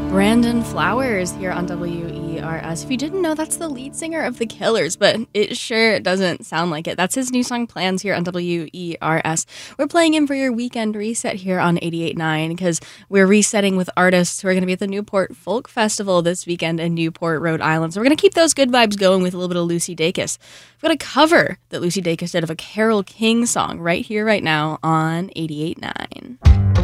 Brandon Flowers here on WERS. If you didn't know, that's the lead singer of The Killers, but it sure doesn't sound like it. That's his new song, Plans, here on WERS. We're playing him for your weekend reset here on 88.9 because we're resetting with artists who are going to be at the Newport Folk Festival this weekend in Newport, Rhode Island. So we're going to keep those good vibes going with a little bit of Lucy Dacus. We've got a cover that Lucy Dacus did of a Carole King song right here, right now on 88.9.